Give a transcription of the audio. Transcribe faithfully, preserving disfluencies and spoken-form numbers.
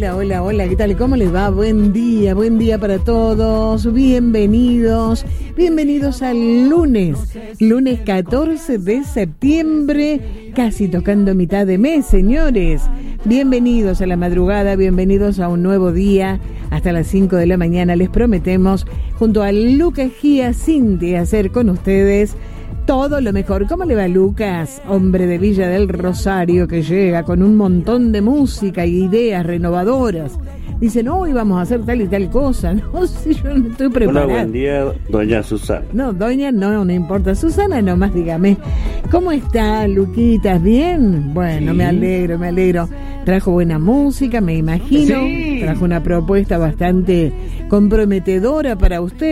Hola, hola, hola, ¿qué tal? ¿Cómo les va? Buen día, buen día para todos. Bienvenidos, bienvenidos al lunes, lunes catorce de septiembre, casi tocando mitad de mes, señores. Bienvenidos a la madrugada, bienvenidos a un nuevo día. Hasta las cinco de la mañana les prometemos, junto a Lucas Giacinti, hacer con ustedes todo lo mejor. ¿Cómo le va, Lucas? Hombre de Villa del Rosario que llega con un montón de música y ideas renovadoras. Dicen, hoy vamos a hacer tal y tal cosa. No sé, yo no estoy preparada. Hola, buen día, doña Susana. No, doña, no, no importa. Susana, nomás dígame. ¿Cómo está, Luquitas? ¿Bien? Bueno, sí. me alegro, me alegro. Trajo buena música, me imagino. Sí. Trajo una propuesta bastante comprometedora para usted.